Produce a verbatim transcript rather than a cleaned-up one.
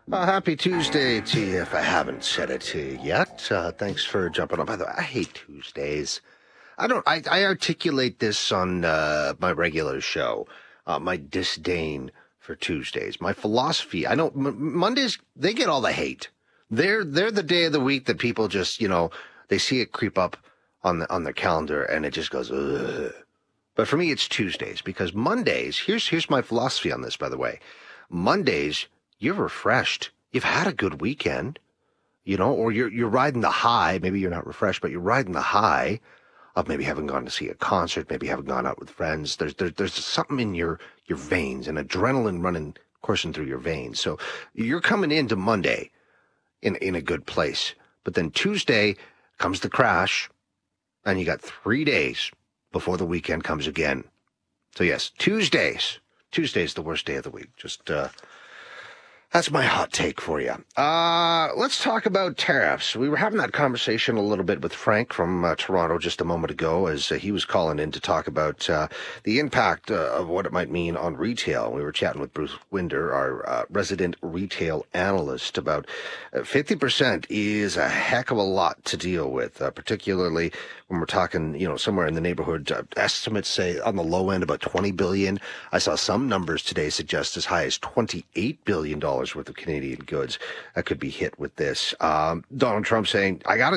Uh, happy Tuesday to you if I haven't said it to you yet. Uh, thanks for jumping on. By the way, I hate Tuesdays. I don't, I, I articulate this on uh, my regular show, uh, my disdain for Tuesdays. My philosophy, I know m- Mondays, they get all the hate. They're, they're the day of the week that people just, you know, they see it creep up on the, on their calendar and it just goes, ugh. But for me, it's Tuesdays because Mondays, here's, here's my philosophy on this, by the way. Mondays, you're refreshed. You've had a good weekend, you know, or you're you're riding the high. Maybe you're not refreshed, but you're riding the high of maybe having gone to see a concert, maybe having gone out with friends. There's there's there's something in your your veins, and adrenaline running coursing through your veins. So you're coming into Monday in in a good place. But then Tuesday comes the crash, and you got three days before the weekend comes again. So yes, Tuesdays. Tuesday's the worst day of the week. Just uh That's my hot take for you. Uh, let's talk about tariffs. We were having that conversation a little bit with Frank from uh, Toronto just a moment ago as uh, he was calling in to talk about uh, the impact uh, of what it might mean on retail. We were chatting with Bruce Winder, our uh, resident retail analyst, about uh, fifty percent is a heck of a lot to deal with, uh, particularly when we're talking, you know, somewhere in the neighborhood. Uh, estimates say on the low end about twenty billion dollars. I saw some numbers today suggest as high as twenty-eight billion dollars worth of Canadian goods that could be hit with this. Um, Donald Trump saying, I got to